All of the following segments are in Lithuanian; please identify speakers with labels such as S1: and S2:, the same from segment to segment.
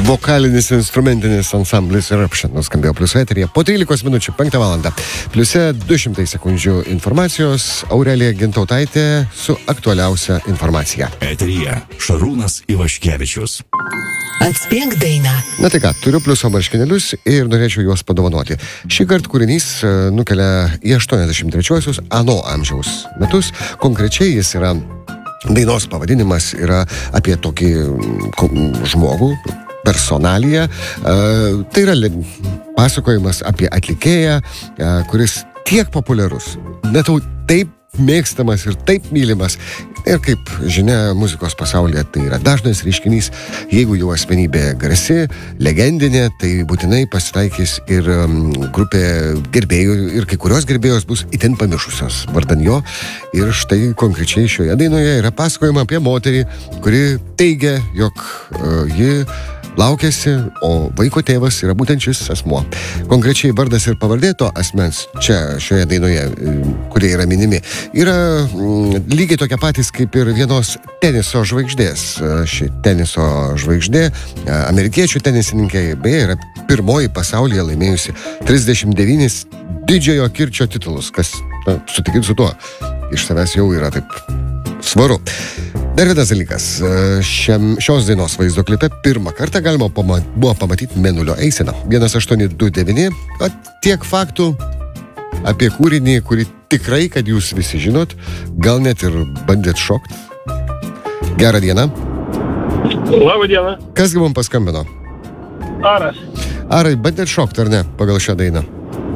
S1: Vokalinis instrumentinis ansamblis Eruption nuskambėjo Pliuso eteryje po 13 minučių 5 valandą. Pliuse 200 sekundžių informacijos. Aurelija Gintautaitė su aktualiausia informacija.
S2: Eteryje Šarūnas Ivaškevičius.
S3: Atspėk dainą.
S1: Na tai ką, turiu Pliuso marškinėlius ir norėčiau juos padovanoti. Šį kartą kūrinys nukelia į 83-osius ano amžiaus metus. Konkrečiai jis yra, dainos pavadinimas yra apie tokį žmogų, personaliją. Tai yra pasakojimas apie atlikėją, kuris tiek populiarus, net taip mėgstamas ir taip mylimas. Ir kaip žinia, muzikos pasaulyje tai yra dažnas reiškinys. Jeigu jau asmenybė garsi, legendinė, tai būtinai pasitaikys ir grupė gerbėjų, ir kai kurios gerbėjos bus itin pamišusios vardan jo. Ir štai konkrečiai šioje dainoje yra pasakojama apie moterį, kuri teigia, jog ji laukiasi, o vaiko tėvas yra būtent šis asmuo. Konkrečiai vardas ir pavardė to asmens čia šioje dainoje, kurie yra minimi, yra lygiai tokie patys kaip ir vienos teniso žvaigždės. Ši teniso žvaigždė, amerikiečių tenisininkai, beje, yra pirmoji pasaulyje laimėjusi 39 didžiojo kirčio titulus, kas, sutikit su tuo, iš savęs jau yra taip svaru. Dar vienas dalykas. Šios dainos vaizdo klipe pirmą kartą galima buvo pamatyti Mėnulio eiseną. 1829. Tiek faktų apie kūrinį, kurį tikrai, kad jūs visi žinot, gal net ir bandėt šokt. Gerą dieną.
S4: Labą dieną.
S1: Kasgi mums paskambino?
S4: Aras.
S1: Arai, bandėt šokt ar ne pagal šią dainą?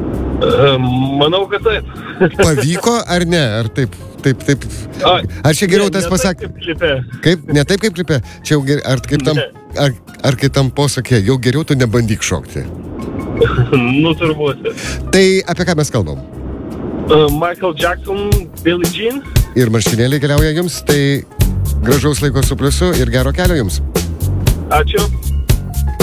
S4: Manau, kad taip.
S1: Pavyko ar ne? Ar taip? Ar čia geriau tas pasakė? Kaip? Ne taip kaip klipe? Čia jau geriau, ar kaip tam posakė, jau geriau tu nebandyk šokti?
S4: Nu, turbūt.
S1: Tai apie ką mes kalbam?
S4: Michael Jackson, Billie Jean.
S1: Ir marškinėliai keliauja jums, tai gražaus laiko su Pliusu ir gero kelio jums.
S4: Ačiū.